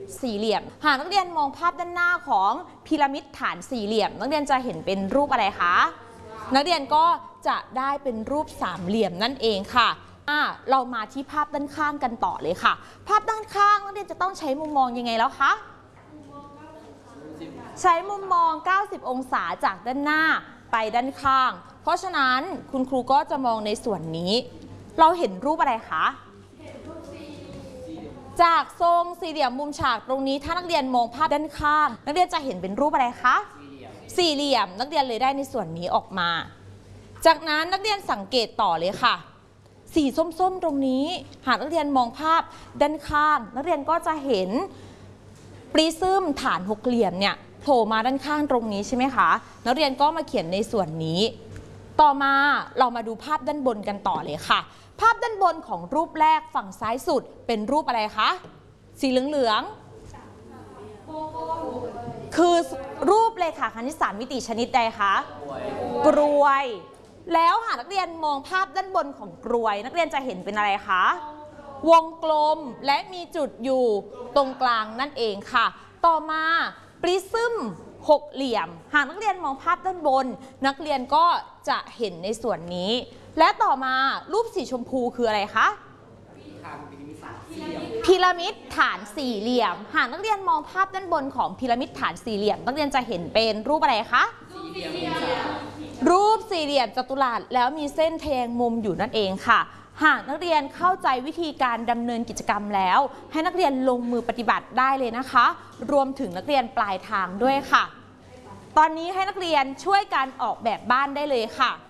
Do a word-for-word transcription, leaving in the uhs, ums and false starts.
สี่เหลี่ยมหากนักเรียนมองภาพด้านหน้าของพีระมิดฐานสี่เหลี่ยมนักเรียนจะเห็นเป็นรูปอะไรคะนักเรียนก็จะได้เป็นรูปสามเหลี่ยมนั่นเองค่ะเรามาที่ภาพด้านข้างกันต่อเลยค่ะภาพด้านข้างนักเรียนจะต้องใช้มุมมองยังไงแล้วคะใช้มุมมองเก้าสิบองศาจากด้านหน้าไปด้านข้างเพราะฉะนั้นคุณครูก็จะมองในส่วนนี้เราเห็นรูปอะไรคะจากทรงสี่เหลี่ยมมุมฉากตรงนี้ถ้านักเรียนมองภาพด้านข้างนักเรียนจะเห็นเป็นรูปอะไรคะสี่เหลี่ยมนักเรียนเลยได้ในส่วนนี้ออกมาจากนั้นนักเรียนสังเกตต่อเลยค่ะสีส้มๆตรงนี้หากนักเรียนมองภาพด้านข้างนักเรียนก็จะเห็นปริซึมฐานหกเหลี่ยมเนี่ยโผล่มาด้านข้างตรงนี้ใช่ไหมคะนักเรียนก็มาเขียนในส่วนนี้ต่อมาเรามาดูภาพด้านบนกันต่อเลยค่ะภาพด้านบนของรูปแรกฝั่งซ้ายสุดเป็นรูปอะไรคะสีเหลืองๆคือรูปเลขาคณิตสามมิติชนิดใดคะกรวยแล้วหากนักเรียนมองภาพด้านบนของกรวยนักเรียนจะเห็นเป็นอะไรคะวงกลมและมีจุดอยู่ตรงกลางนั่นเองค่ะต่อมาปริซึมหกเหลี่ยมหากนักเรียนมองภาพด้านบนนักเรียนก็จะเห็นในส่วนนี้และต่อมารูปสีชมพูคืออะไรคะพีระมิดฐานสี่เหลี่ยมหากนักเรียนมองภาพด้านบนของพีระมิดฐานสี่เหลี่ยมนักเรียนจะเห็นเป็นรูปอะไรคะรูปสี่เหลี่ยมจัตุรัสแล้วมีเส้นแทงมุมอยู่นั่นเองค่ะหากนักเรียนเข้าใจวิธีการดำเนินกิจกรรมแล้วให้นักเรียนลงมือปฏิบัติได้เลยนะคะรวมถึงนักเรียนปลายทางด้วยค่ะตอนนี้ให้นักเรียนช่วยกันออกแบบบ้านได้เลยค่ะ